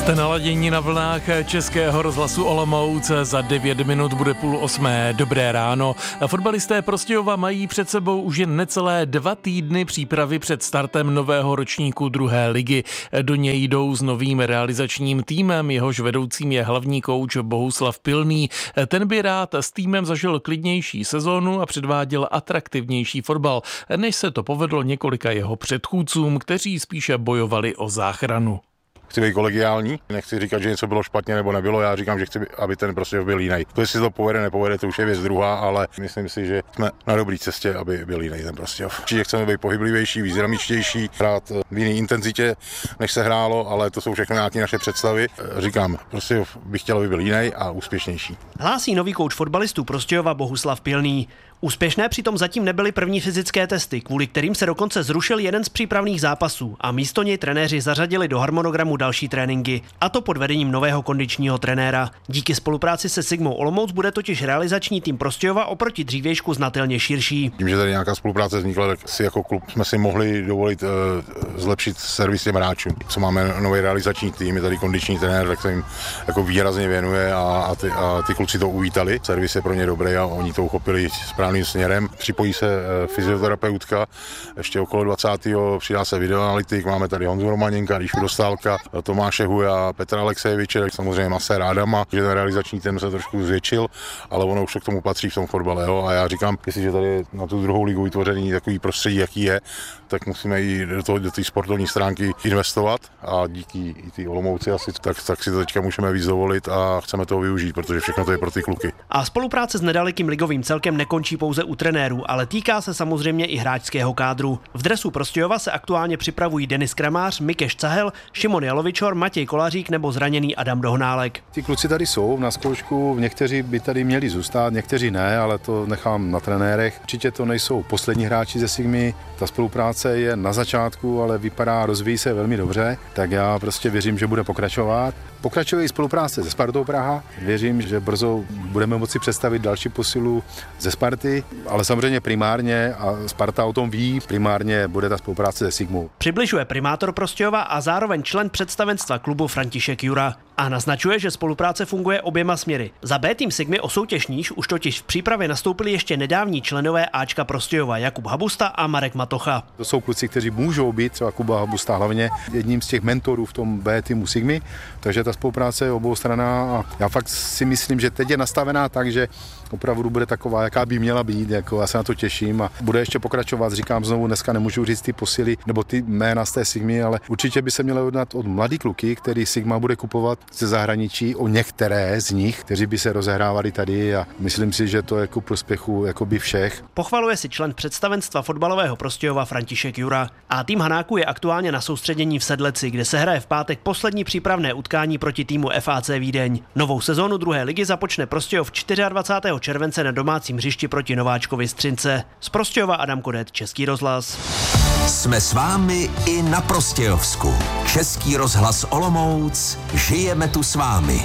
Jste naladění na vlnách Českého rozhlasu Olomouc, za 9 minut bude 7:30. Dobré ráno. Fotbalisté Prostějova mají před sebou už jen necelé 2 týdny přípravy před startem nového ročníku 2. ligy. Do něj jdou s novým realizačním týmem, jehož vedoucím je hlavní kouč Bohuslav Pilný. Ten by rád s týmem zažil klidnější sezónu a předváděl atraktivnější fotbal, než se to povedlo několika jeho předchůdcům, kteří spíše bojovali o záchranu. Chci být kolegiální, nechci říkat, že něco bylo špatně nebo nebylo, já říkám, že chci, aby ten Prostějov byl jiný. To, jestli to povede, nepovede, to už je věc druhá, ale myslím si, že jsme na dobré cestě, aby byl jiný ten Prostějov. Určitě chceme být pohyblivější, víc dynamičtější, hrát v jiné intenzitě, než se hrálo, ale to jsou všechno nějaké naše představy. Říkám, Prostějov bych chtěl, aby byl jiný a úspěšnější. Hlásí nový kouč fotbalistů Prostějova Bohuslav Pilný. Úspěšné přitom zatím nebyly první fyzické testy, kvůli kterým se dokonce zrušil jeden z přípravných zápasů a místo něj trenéři zařadili do harmonogramu další tréninky, a to pod vedením nového kondičního trenéra. Díky spolupráci se Sigmou Olomouc bude totiž realizační tým Prostějova oproti dřívějšku znatelně širší. Tím, že tady nějaká spolupráce vznikla, tak si jako klub jsme si mohli dovolit zlepšit servis těm hráčům. Co máme nový realizační tým, je tady kondiční trenér, tak se jim jako výrazně věnuje a ty kluci to uvítali. Servis je pro ně dobrý a oni to uchopili správným směrem. Připojí se fyzioterapeutka, ještě okolo 20. přidá se videoanalytik, máme tady Honzu Romaněnka, Ríšu Dostálka, Tomáše Huja, Petra Alexejeviče, samozřejmě masér Adama, že ten realizační tým se trošku zvětšil, ale ono už to k tomu patří v tom fotbale. Jo? A já říkám, jestliže tady je na tu 2. ligu vytvořený takový prostředí, jaký je, tak musíme i do té sportovní stránky investovat a díky i ty Olomouci asi tak si to teďka můžeme víc dovolit a chceme toho využít, protože všechno to je pro ty kluky. A spolupráce s nedalekým ligovým celkem nekončí pouze u trenérů, ale týká se samozřejmě i hráčského kádru. V dresu Prostějova se aktuálně připravují Denis Kramář, Mikeš Cahel, Šimon Jalovičor, Matěj Kolařík nebo zraněný Adam Dohnálek. Ti kluci tady jsou na zkoušku, někteří by tady měli zůstat, někteří ne, ale to nechám na trenérech. Určitě to nejsou poslední hráči ze Sigmy, ta spolupráce je na začátku, ale vypadá, rozvíjí se velmi dobře, tak já prostě věřím, že bude pokračovat. Pokračuje i spolupráce se Spartou Praha. Věřím, že brzo budeme moci představit další posilu ze Sparty, ale samozřejmě primárně, a Sparta o tom ví, primárně bude ta spolupráce se Sigmou. Přibližuje primátor Prostějova a zároveň člen představenstva klubu František Jura. A naznačuje, že spolupráce funguje oběma směry. Za B tým Sigmy o soutěž níž už totiž v přípravě nastoupili ještě nedávní členové Ačka Prostějova Jakub Habusta a Marek Matocha. To jsou kluci, kteří můžou být, třeba Kuba Habusta hlavně, jedním z těch mentorů v tom B týmu Sigmy, takže ta spolupráce je obou straná a já fakt si myslím, že teď je nastavená tak, že opravdu bude taková, jaká by měla být, jako já se na to těším a bude ještě pokračovat. Říkám znovu, dneska nemůžu říct ty posily nebo ty jména z té Sigmy, ale určitě by se mělo jednat od mladý kluky, který Sigma bude kupovat ze zahraničí, o některé z nich, kteří by se rozehrávali tady a myslím si, že to je ku prospěchu jakoby všech. Pochvaluje si člen představenstva fotbalového Prostějova František Jura. A tým Hanáků je aktuálně na soustředění v Sedleci, kde se hraje v pátek poslední přípravné utkání proti týmu FAC Vídeň. Novou sezónu 2. ligy započne Prostějov 24. července na domácím hřišti proti Nováčkovi Střince. Z Prostějova Adam Kodet, Český rozhlas. Jsme s vámi i na Prostějovsku. Český rozhlas Olomouc, žijeme tu s vámi.